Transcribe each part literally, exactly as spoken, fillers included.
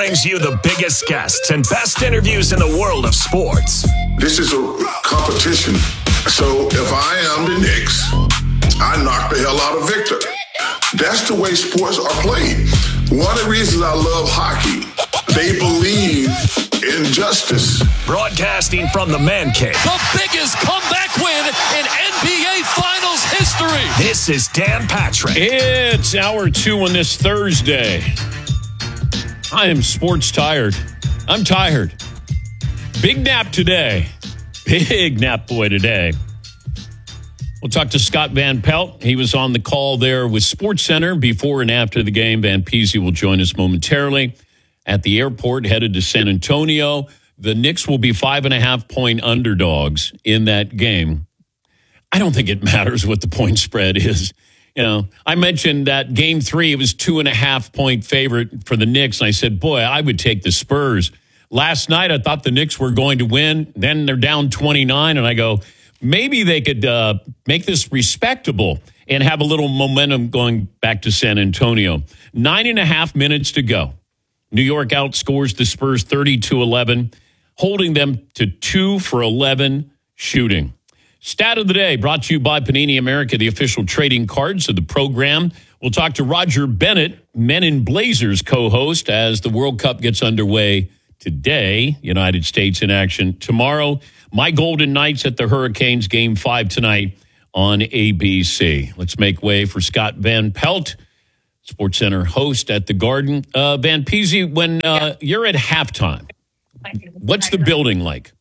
brings you the biggest guests and best interviews in the world of sports. This is a competition. So if I am the Knicks, I knock the hell out of Victor. That's the way sports are played. One of the reasons I love hockey, they believe in justice. Broadcasting from the Man Cave. The biggest comeback win in N B A Finals history. This is Dan Patrick. It's hour two on this Thursday. I am sports tired. I'm tired. Big nap today. Big nap boy today. We'll talk to Scott Van Pelt. He was on the call there with SportsCenter before and after the game. Van Peasy will join us momentarily at the airport, headed to San Antonio. The Knicks will be five and a half point underdogs in that game. I don't think it matters what the point spread is. You know, I mentioned that game three, it was two and a half point favorite for the Knicks. And I said, boy, I would take the Spurs. Last night, I thought the Knicks were going to win. Then they're down twenty-nine. And I go, maybe they could uh, make this respectable and have a little momentum going back to San Antonio. Nine and a half minutes to go. New York outscores the Spurs thirty-two eleven, holding them to two for eleven shooting. Stat of the day brought to you by Panini America, the official trading cards of the program. We'll talk to Roger Bennett, Men in Blazers co-host, as the World Cup gets underway today. United States in action tomorrow. My Golden Knights at the Hurricanes, game five tonight on A B C. Let's make way for Scott Van Pelt, SportsCenter host at the Garden. Uh, Van Peasy, when uh, you're at halftime, what's the building like?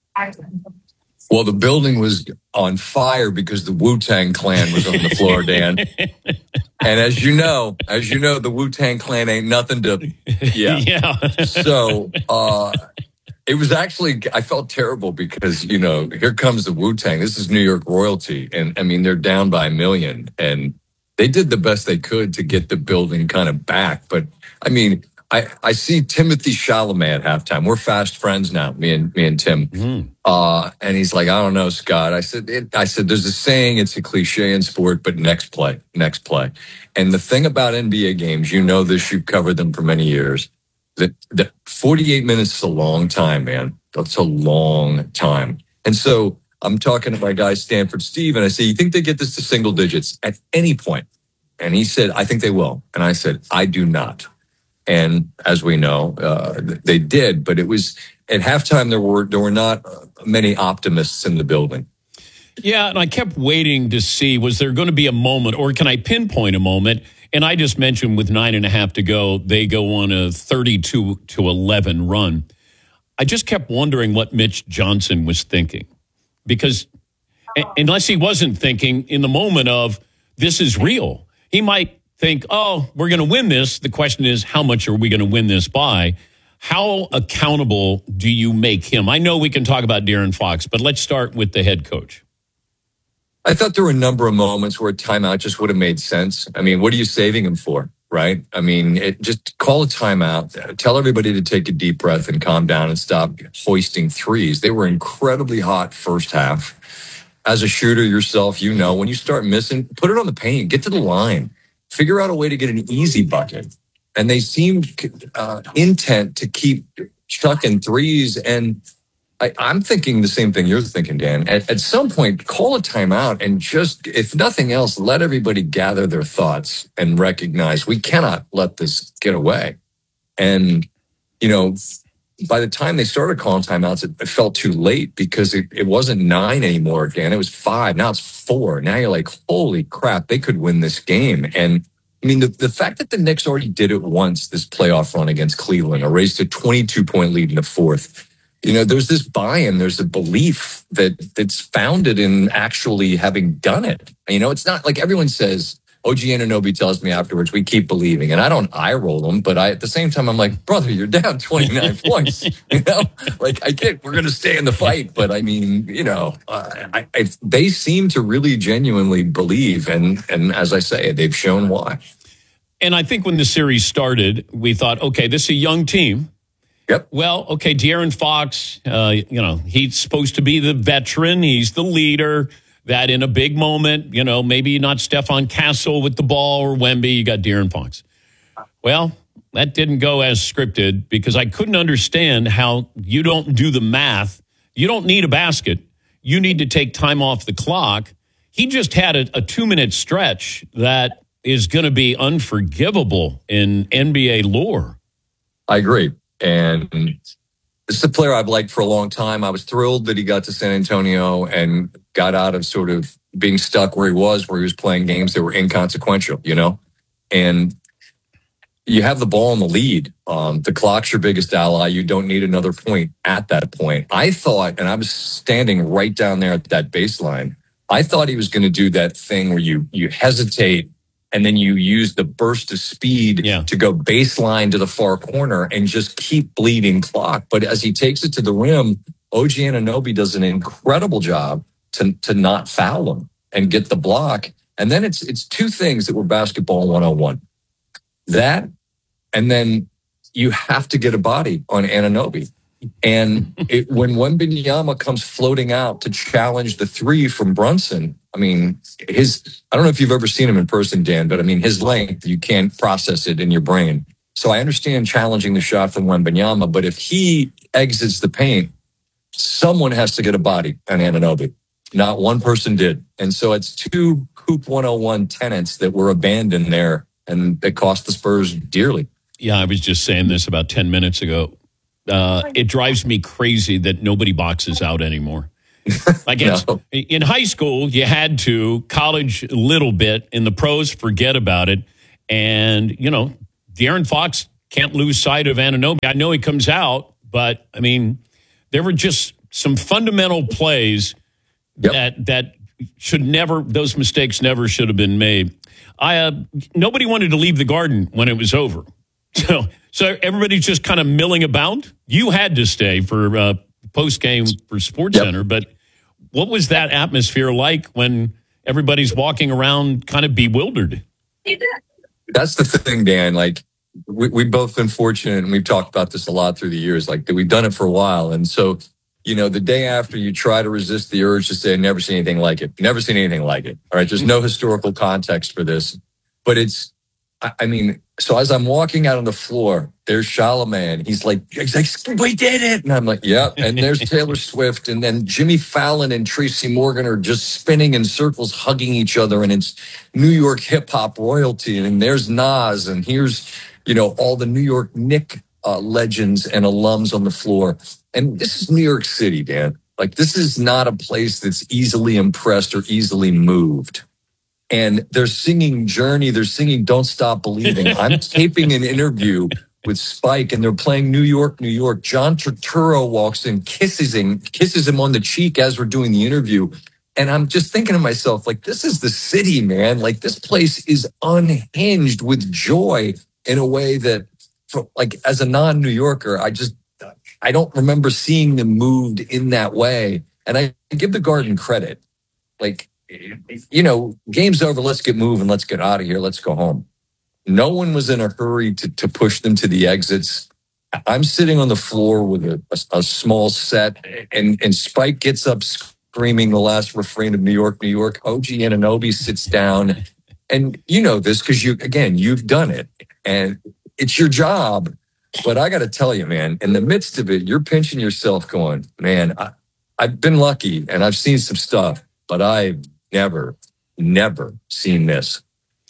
Well, the building was on fire because the Wu-Tang Clan was on the floor, Dan. And as you know, as you know, the Wu-Tang Clan ain't nothing to, yeah. yeah. So uh, it was actually, I felt terrible because, you know, here comes the Wu-Tang. This is New York royalty. And I mean, they're down by a million. And they did the best they could to get the building kind of back. But I mean, I, I see Timothy Chalamet at halftime. We're fast friends now, me and me and Tim. Mm. Uh, and he's like, I don't know, Scott. I said, it, I said, there's a saying, it's a cliche in sport, but next play, next play. And the thing about N B A games, you know this, you've covered them for many years, that, that forty-eight minutes is a long time, man. That's a long time. And so I'm talking to my guy, Stanford Steve, and I say, you think they get this to single digits at any point? And he said, I think they will. And I said, I do not. And as we know, uh, they did, but it was at halftime. There were there were not many optimists in the building. Yeah, and I kept waiting to see, was there going to be a moment, or can I pinpoint a moment? And I just mentioned with nine and a half to go, they go on a thirty-two to eleven run. I just kept wondering what Mitch Johnson was thinking, because unless he wasn't thinking in the moment of this is real, he might think, oh, we're going to win this. The question is, how much are we going to win this by? How accountable do you make him? I know we can talk about De'Aaron Fox, but let's start with the head coach. I thought there were a number of moments where a timeout just would have made sense. I mean, what are you saving him for, right? I mean, it, just call a timeout. Tell everybody to take a deep breath and calm down and stop hoisting threes. They were incredibly hot first half. As a shooter yourself, you know, when you start missing, put it on the paint, get to the line. Figure out a way to get an easy bucket. And they seemed uh, intent to keep chucking threes. And I, I'm thinking the same thing you're thinking, Dan. At, at some point, call a timeout and just, if nothing else, let everybody gather their thoughts and recognize we cannot let this get away. And, you know, by the time they started calling timeouts, it, it felt too late because it, it wasn't nine anymore, Dan. It was five. Now it's four. Now you're like, holy crap, they could win this game. And I mean, the, the fact that the Knicks already did it once, this playoff run against Cleveland, erased a twenty-two point lead in the fourth. You know, there's this buy-in, there's a belief that that's founded in actually having done it. You know, it's not like everyone says, O G Anunoby tells me afterwards, we keep believing. And I don't eye roll them, but I, at the same time, I'm like, brother, you're down twenty-nine points. You know, like I get, we're going to stay in the fight. But I mean, you know, uh, I, I, they seem to really genuinely believe. And, and as I say, they've shown why. And I think when the series started, we thought, okay, this is a young team. Yep. Well, okay, De'Aaron Fox, uh, you know, he's supposed to be the veteran. He's the leader. That in a big moment, you know, maybe not Stephon Castle with the ball or Wemby, you got De'Aaron Fox. Well, that didn't go as scripted because I couldn't understand how you don't do the math. You don't need a basket. You need to take time off the clock. He just had a, a two-minute stretch that is going to be unforgivable in N B A lore. I agree. And this is a player I've liked for a long time. I was thrilled that he got to San Antonio and got out of sort of being stuck where he was, where he was playing games that were inconsequential, you know? And you have the ball in the lead. Um, the clock's your biggest ally. You don't need another point at that point. I thought, and I was standing right down there at that baseline, I thought he was going to do that thing where you you hesitate and then you use the burst of speed yeah. to go baseline to the far corner and just keep bleeding clock. But as he takes it to the rim, O G Anunoby does an incredible job to, to not foul him and get the block. And then it's it's two things that were basketball one oh one. That, and then you have to get a body on Anunoby. And it, when Wembanyama comes floating out to challenge the three from Brunson, I mean, his, I don't know if you've ever seen him in person, Dan, but I mean, his length, you can't process it in your brain. So I understand challenging the shot from Wembanyama, but if he exits the paint, someone has to get a body on Anunoby. Not one person did. And so it's two Hoop one oh one tenets that were abandoned there, and it cost the Spurs dearly. Yeah, I was just saying this about ten minutes ago. Uh, it drives me crazy that nobody boxes out anymore. I guess no. In high school, you had to, college a little bit, in the pros, forget about it. And, you know, De'Aaron Fox can't lose sight of Anunoby. I know he comes out, but, I mean, there were just some fundamental plays yep. that that should never, those mistakes never should have been made. I uh, nobody wanted to leave the Garden when it was over. So, so everybody's just kind of milling about. You had to stay for uh, post game for Sports yep. Center, but what was that atmosphere like when everybody's walking around kind of bewildered? That's the thing, Dan. Like we, we've both been fortunate, and we've talked about this a lot through the years. Like we've done it for a while, and so you know, the day after you try to resist the urge to say, "I've never seen anything like it." Never seen anything like it. All right, there's no historical context for this, but it's. I mean, so as I'm walking out on the floor, there's Charlamagne. He's like, he's like, we did it. And I'm like, yeah. And there's Taylor Swift. And then Jimmy Fallon and Tracy Morgan are just spinning in circles, hugging each other. And it's New York hip hop royalty. And there's Nas. And here's, you know, all the New York Knicks uh, legends and alums on the floor. And this is New York City, Dan. Like, this is not a place that's easily impressed or easily moved. And they're singing Journey. They're singing Don't Stop Believing. I'm taping an interview with Spike, and they're playing New York, New York. John Turturro walks in, kisses him, kisses him on the cheek as we're doing the interview. And I'm just thinking to myself, like, this is the city, man. Like, this place is unhinged with joy in a way that, for, like, as a non-New Yorker, I just, I don't remember seeing them moved in that way. And I give the Garden credit. Like, you know, game's over. Let's get moving. Let's get out of here. Let's go home. No one was in a hurry to, to push them to the exits. I'm sitting on the floor with a, a, a small set, and, and Spike gets up screaming the last refrain of New York, New York. O G Anunoby sits down. And you know this because, you again, you've done it. And it's your job. But I got to tell you, man, in the midst of it, you're pinching yourself going, man, I, I've been lucky and I've seen some stuff, but I've never, never seen this.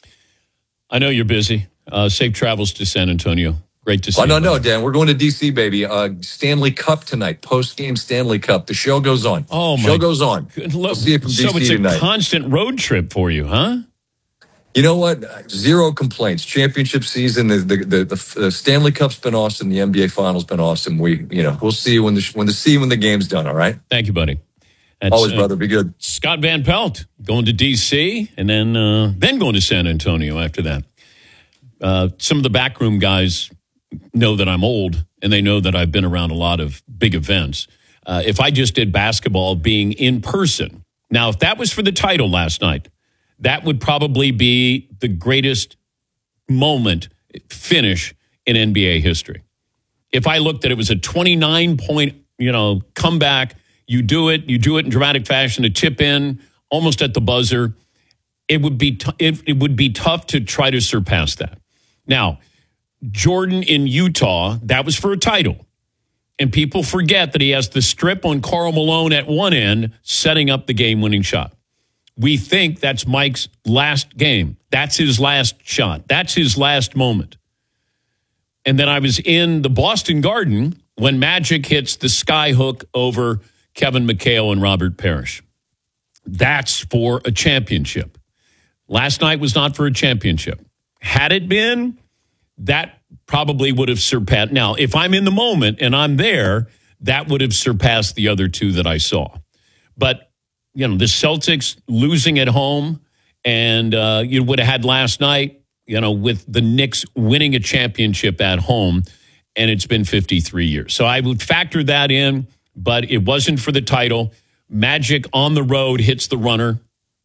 I know you're busy. Uh, safe travels to San Antonio. Great to see oh, you. No, no, Dan. We're going to D C, baby. Uh, Stanley Cup tonight. Post-game Stanley Cup. The show goes on. Oh, my. Show goes on. Good. We'll see you from so D C it's a tonight. Constant road trip for you, huh? You know what? Zero complaints. Championship season. The the, the, the, the Stanley Cup's been awesome. The N B A Finals been awesome. We, you know, we'll see you when the when the see you when the game's done. All right. Thank you, buddy. That's, Always, uh, brother. Be good. Scott Van Pelt going to D C and then uh, then going to San Antonio after that. Uh, some of the backroom guys know that I'm old, and they know that I've been around a lot of big events. Uh, if I just did basketball being in person, now if that was for the title last night, that would probably be the greatest moment finish in N B A history. If I looked at it was a twenty-nine point, you know, comeback. You do it, you do it in dramatic fashion, a chip in, almost at the buzzer. It would be t- it, it would be tough to try to surpass that. Now, Jordan in Utah, that was for a title. And people forget that he has the strip on Karl Malone at one end, setting up the game-winning shot. We think that's Mike's last game. That's his last shot. That's his last moment. And then I was in the Boston Garden when Magic hits the sky hook over Kevin McHale and Robert Parrish. That's for a championship. Last night was not for a championship. Had it been, that probably would have surpassed. Now, if I'm in the moment and I'm there, that would have surpassed the other two that I saw. But, you know, the Celtics losing at home, and uh, you would have had last night, you know, with the Knicks winning a championship at home, and it's been fifty-three years. So I would factor that in, but it wasn't for the title. Magic on the road hits the runner,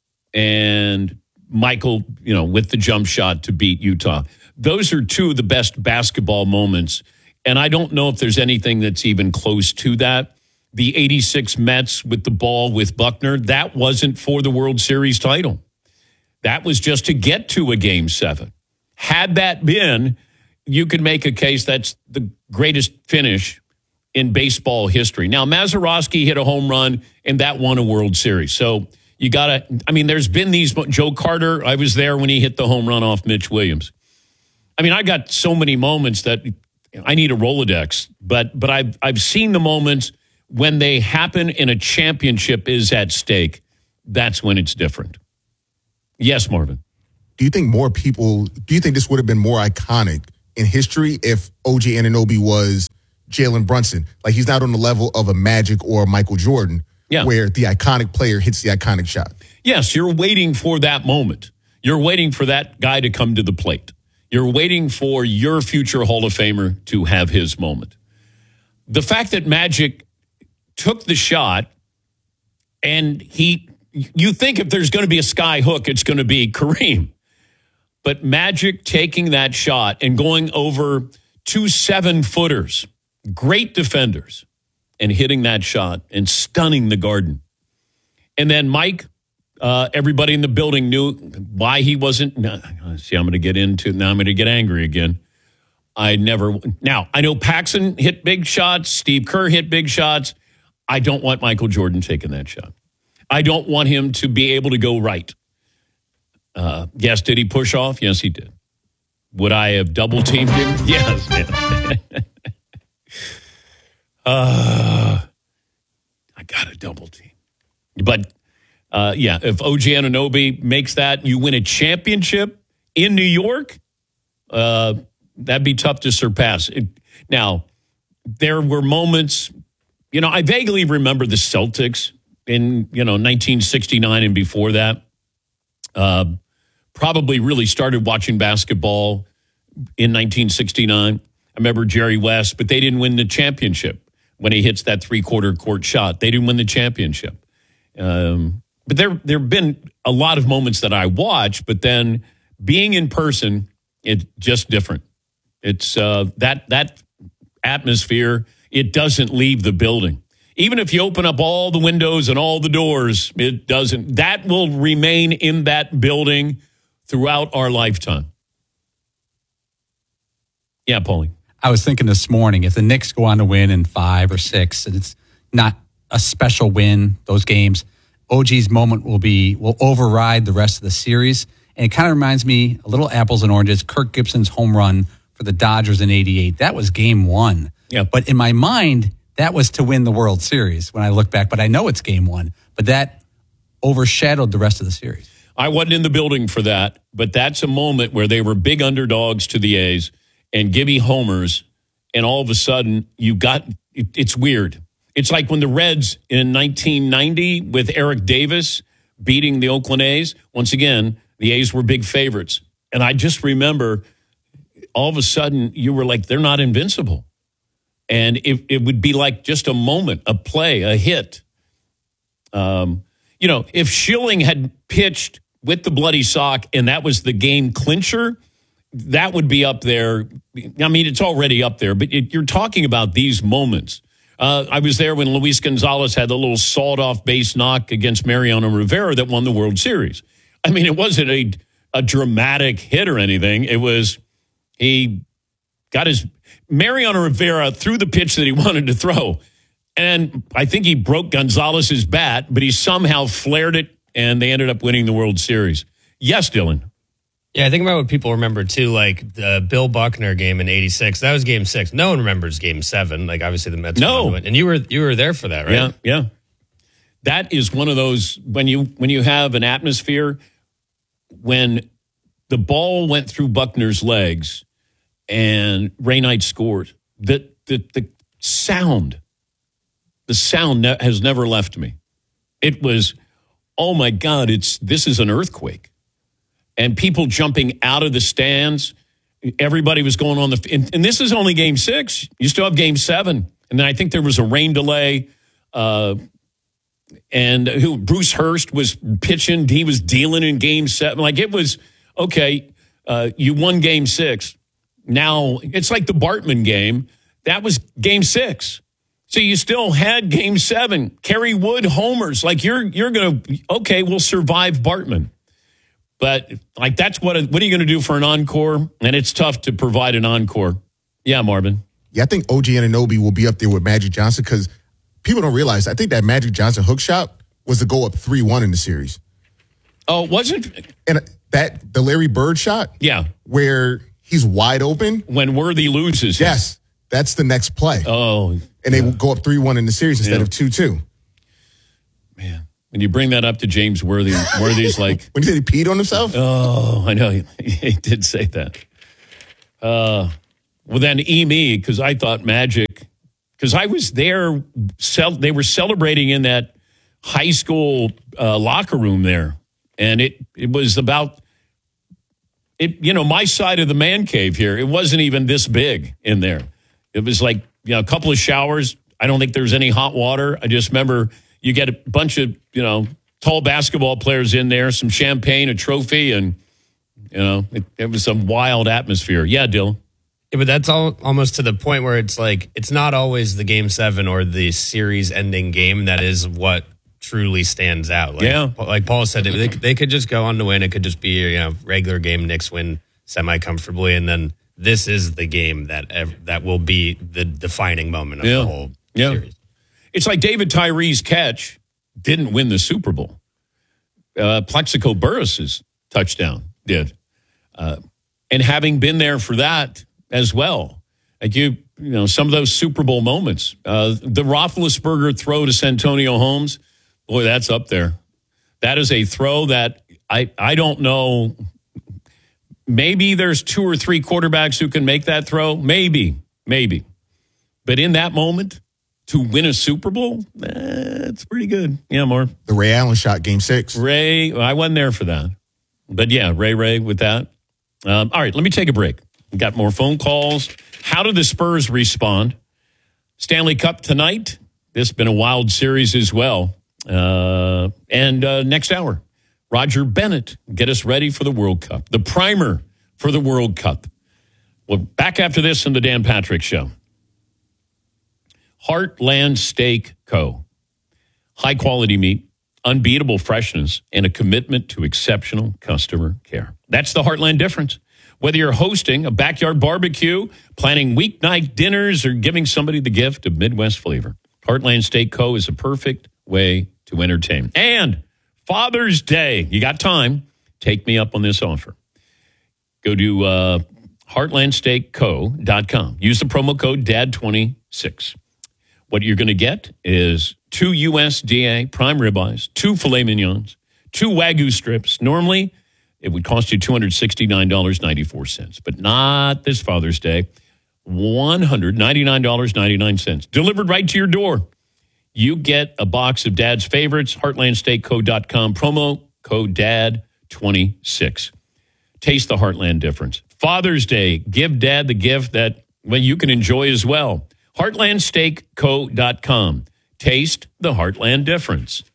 and Michael, you know, with the jump shot to beat Utah. Those are two of the best basketball moments, and I don't know if there's anything that's even close to that. The eighty-six Mets with the ball with Buckner, that wasn't for the World Series title. That was just to get to a game seven. Had that been, you could make a case that's the greatest finish in baseball history. Now, Mazeroski hit a home run, and that won a World Series. So you got to, I mean, there's been these, Joe Carter, I was there when he hit the home run off Mitch Williams. I mean, I got so many moments that I need a Rolodex, but but I've, I've seen the moments when they happen and a championship is at stake. That's when it's different. Yes, Marvin. Do you think more people, do you think this would have been more iconic in history if O G Anunoby was Jalen Brunson? Like, he's not on the level of a Magic or a Michael Jordan, yeah, where the iconic player hits the iconic shot. Yes, you're waiting for that moment. You're waiting for that guy to come to the plate. You're waiting for your future Hall of Famer to have his moment. The fact that Magic took the shot and he, you think if there's going to be a sky hook, it's going to be Kareem. But Magic taking that shot and going over two seven-footers, great defenders, and hitting that shot and stunning the Garden. And then Mike, Uh, everybody in the building knew why he wasn't. No, see, I'm going to get into now. I'm going to get angry again. I never. Now, I know Paxson hit big shots. Steve Kerr hit big shots. I don't want Michael Jordan taking that shot. I don't want him to be able to go right. Uh, yes, did he push off? Yes, he did. Would I have double teamed him? Yes. uh, I got a double team. But. Uh, yeah, if O G Anunoby makes that, you win a championship in New York, uh, that'd be tough to surpass. It, now, there were moments, you know, I vaguely remember the Celtics in, you know, nineteen sixty-nine and before that. Uh, probably really started watching basketball in nineteen sixty-nine. I remember Jerry West, but they didn't win the championship when he hits that three-quarter court shot. They didn't win the championship. Um But there there have been a lot of moments that I watch, but then being in person, it's just different. It's uh, that that atmosphere, it doesn't leave the building. Even if you open up all the windows and all the doors, it doesn't. That will remain in that building throughout our lifetime. Yeah, Paulie. I was thinking this morning, if the Knicks go on to win in five or six, and it's not a special win, those games, O G's moment will be will override the rest of the series. And it kind of reminds me a little apples and oranges. Kirk Gibson's home run for the Dodgers in eighty-eight. That was game one. Yeah. But in my mind, that was to win the World Series when I look back. But I know it's game one. But that overshadowed the rest of the series. I wasn't in the building for that, but that's a moment where they were big underdogs to the A's and Gibby homers, and all of a sudden you got it, it's weird. It's like when the Reds in nineteen ninety with Eric Davis beating the Oakland A's. Once again, the A's were big favorites. And I just remember all of a sudden you were like, they're not invincible. And it, it would be like just a moment, a play, a hit. Um, you know, if Schilling had pitched with the bloody sock and that was the game clincher, that would be up there. I mean, it's already up there, but it, you're talking about these moments. Uh, I was there when Luis Gonzalez had the little sawed-off base knock against Mariano Rivera that won the World Series. I mean, it wasn't a, a dramatic hit or anything. It was he got his Mariano Rivera threw the pitch that he wanted to throw. And I think he broke Gonzalez's bat, but he somehow flared it, and they ended up winning the World Series. Yes, Dylan. Yeah, I think about what people remember, too, like the Bill Buckner game in eighty-six. That was game six. No one remembers game seven. Like, obviously, the Mets no. won. And you were you were there for that, right? Yeah, yeah. That is one of those, when you when you have an atmosphere, when the ball went through Buckner's legs and Ray Knight scored, the, the, the sound, the sound ne- has never left me. It was, oh, my God, it's this is an earthquake. And people jumping out of the stands. Everybody was going on the and, and this is only game six. You still have game seven. And then I think there was a rain delay. Uh, and who Bruce Hurst was pitching. He was dealing in game seven. Like it was, okay, uh, you won game six. Now it's like the Bartman game. That was game six. So you still had game seven. Kerry Wood homers. Like you're you're going to, okay, we'll survive Bartman. But like that's what what are you going to do for an encore? And it's tough to provide an encore. Yeah, Marvin. Yeah, I think O G Anunoby will be up there with Magic Johnson because people don't realize. I think that Magic Johnson hook shot was to go up three one in the series. Oh, wasn't and that the Larry Bird shot? Yeah, where he's wide open when Worthy loses. Yes, that's the next play. Oh, and they yeah. will go up three one in the series instead yeah. of two two. Man. When you bring that up to James Worthy, Worthy's like... when he said he peed on himself? Oh, I know. He, he did say that. Uh, well, then E-me, because I thought Magic... Because I was there, cel- they were celebrating in that high school uh, locker room there. And it, it was about... it. You know, my side of the man cave here, it wasn't even this big in there. It was like, you know, a couple of showers. I don't think there was any hot water. I just remember... You get a bunch of, you know, tall basketball players in there, some champagne, a trophy, and, you know, it, it was some wild atmosphere. Yeah, Dylan. Yeah, but that's all almost to the point where it's like, it's not always the game seven or the series-ending game that is what truly stands out. Like, yeah. Like Paul said, they, they could just go on to win. It could just be, you know, regular game, Knicks win semi-comfortably, and then this is the game that that will be the defining moment of yeah. the whole yeah. series. It's like David Tyree's catch didn't win the Super Bowl. Uh, Plexico Burress's touchdown did. Uh, and having been there for that as well, like you, you know, some of those Super Bowl moments, uh, the Roethlisberger throw to Santonio Holmes, boy, that's up there. That is a throw that I, I don't know. Maybe there's two or three quarterbacks who can make that throw. Maybe, maybe. But in that moment, to win a Super Bowl, that's pretty good. Yeah, more. The Ray Allen shot, game six. Ray, I wasn't there for that. But yeah, Ray Ray with that. Um, all right, let me take a break. We've got more phone calls. How did the Spurs respond? Stanley Cup tonight. This has been a wild series as well. Uh, and uh, next hour, Roger Bennett, get us ready for the World Cup. The primer for the World Cup. Well, back after this in the Dan Patrick Show. Heartland Steak Co. High quality meat, unbeatable freshness, and a commitment to exceptional customer care. That's the Heartland difference. Whether you're hosting a backyard barbecue, planning weeknight dinners, or giving somebody the gift of Midwest flavor, Heartland Steak Co. is a perfect way to entertain. And Father's Day, you got time, take me up on this offer. Go to uh, heartland steak co dot com. Use the promo code D A D twenty-six. What you're going to get is two U S D A prime ribeyes, two filet mignons, two Wagyu strips. Normally, it would cost you two hundred sixty-nine dollars and ninety-four cents, but not this Father's Day. one hundred ninety-nine dollars and ninety-nine cents. Delivered right to your door. You get a box of Dad's favorites, heartland steak co dot com, promo code D A D twenty-six. Taste the Heartland difference. Father's Day, give Dad the gift that, well, you can enjoy as well. heartland steak co dot com. Taste the Heartland difference.